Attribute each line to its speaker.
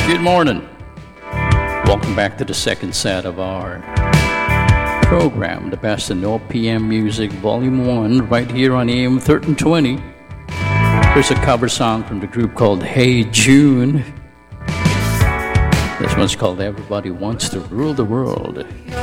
Speaker 1: Good morning. Welcome back to the second set of our program, The Best in OPM Music, Volume 1, right here on AM 1320. Here's a cover song from the group called Hey June. This one's called Everybody Wants to Rule the World.